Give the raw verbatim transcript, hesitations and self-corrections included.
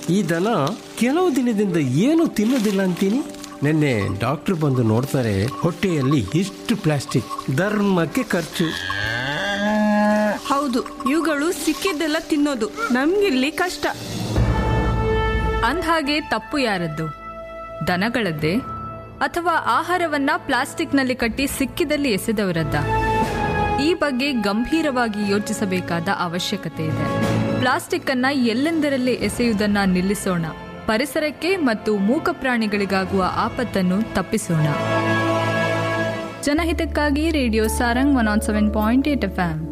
ಈ ದನ ಕೆಲವು ದಿನದಿಂದ ಏನು ತಿನ್ನೋದಿಲ್ಲ ಅಂತೀನಿ. ನಿನ್ನೆ ಡಾಕ್ಟರ್ ಬಂದು ನೋಡ್ತಾರೆ, ಹೊಟ್ಟೆಯಲ್ಲಿ ಇಷ್ಟು ಪ್ಲಾಸ್ಟಿಕ್, ಧರ್ಮಕ್ಕೆ ಖರ್ಚು. ಹೌದು, ಇವುಗಳು ಸಿಕ್ಕಿದ್ದೆಲ್ಲ ತಿನ್ನೋದು, ನಮ್ಗಿರ್ಲಿ ಕಷ್ಟ. ಅಂದ್ಹಾಗೆ ತಪ್ಪು ಯಾರದ್ದು? ದನಗಳದ್ದೇ ಅಥವಾ ಆಹಾರವನ್ನ ಪ್ಲಾಸ್ಟಿಕ್ನಲ್ಲಿ ಕಟ್ಟಿ ಸಿಕ್ಕಿದಲ್ಲಿ ಎಸೆದವರದ್ದ? ಈ ಬಗ್ಗೆ ಗಂಭೀರವಾಗಿ ಯೋಚಿಸಬೇಕಾದ ಅವಶ್ಯಕತೆ ಇದೆ. ಪ್ಲಾಸ್ಟಿಕ್ ಅನ್ನ ಎಲ್ಲೆಂದರಲ್ಲಿ ಎಸೆಯುವುದನ್ನ ನಿಲ್ಲಿಸೋಣ. ಪರಿಸರಕ್ಕೆ ಮತ್ತು ಮೂಕ ಪ್ರಾಣಿಗಳಿಗಾಗುವ ಆಪತ್ತನ್ನು ತಪ್ಪಿಸೋಣ. ಜನಹಿತಕ್ಕಾಗಿ radio Sarang one not seven point eight F M.